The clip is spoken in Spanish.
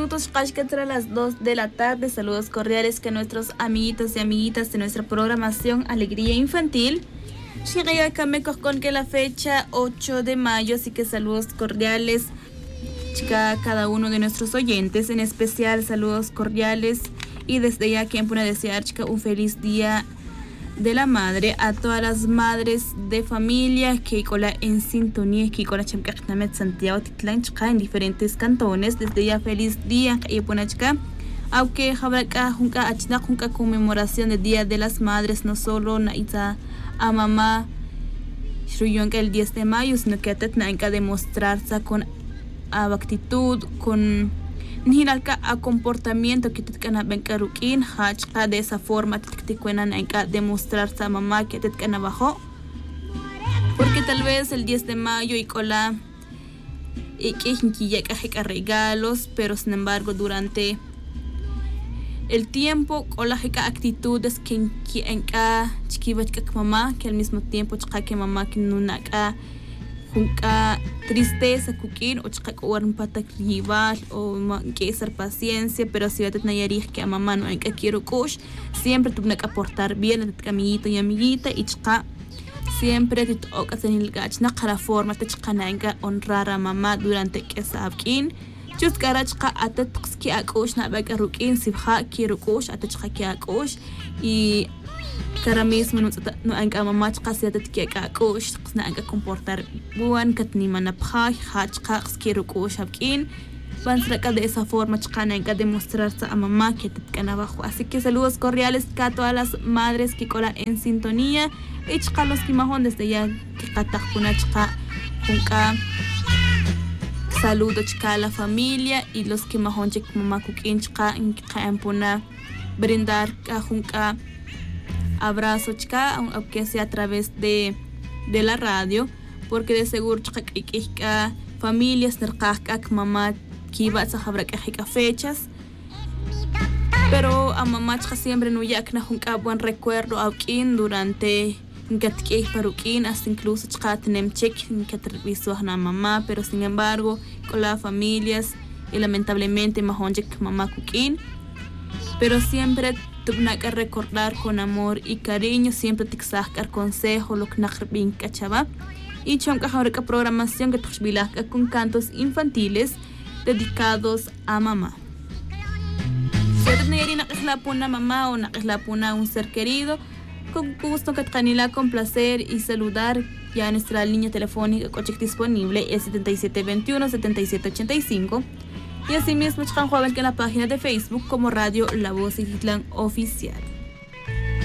minutos, tras las 2 de la tarde. Saludos cordiales que nuestros amiguitos y amiguitas de nuestra programación Alegría Infantil. Llegué acá con que la fecha 8 de mayo, así que saludos cordiales a cada uno de nuestros oyentes, en especial saludos cordiales y desde ya quien puede desear un feliz día de la madre a todas las madres de familia que cola en sintonía, que cola chamcacnamet Santiago Titlán en diferentes cantones. Desde ya feliz día y ponachka, aunque habrá junca conmemoración del Día de las Madres, no solo naita a mamá que el 10 de mayo, sino que atetnanka demostrarse con actitud, con nihilalka a comportamiento que tetkana benkarukin hachka de esa forma tetkana nanka demostrarse a mamá que tetkana bajo, porque tal vez el 10 de mayo y cola y que regalos, pero sin embargo durante el tiempo cola actitudes que enka chiquibachka mamá, que al mismo tiempo chka que mamá que nunaka junca tristeza kukin o chka warm patak rival o que ser paciencia, pero si vetet nayarij que a mamá no enka quiero kush, siempre tuvna que aportar bien a tu amiguito y amiguita y chka siempre te toca tener el gach na cara forma te chka nanka honrar a mamá durante que sabkin just garachka atatski akush na bakarukin sibha quiero kush atachka ki akush y cara mismo no anka mamá chka si atatki akush na anka comportar buan katni manapha hachka quiero kush sabkin van cerca de esa forma chka nanka demostrarse a mamá que te can abajo. Así que saludos cordiales a todas las madres que cola en sintonía y chka los que mahon desde ya que katakuna chka junka. Saludos a la familia y los que mahon chik mamá kukin chka en puna brindar junka abrazo chka, aunque sea a través de la radio, porque de seguro chka familias nerkak mamá que va a saber que fechas, pero a mamá chka siempre no ya que junka buen recuerdo aukin durante que parukin hasta incluso chka tenem check que televiso a mamá, pero sin embargo con las familias y lamentablemente mahon chik mamá kukin, pero siempre tuvna que recordar con amor y cariño, siempre te sacar consejo lo que nakhrbin kachaba y chonka ahora programación que tuxbilaka con cantos infantiles dedicados a mamá. Si te la puna mamá o la puna un ser querido, con gusto que te con placer y saludar ya en nuestra línea telefónica coche disponible es 7721-7785 y así mismo están joven que en la página de Facebook como Radio La Voz Titlán Oficial.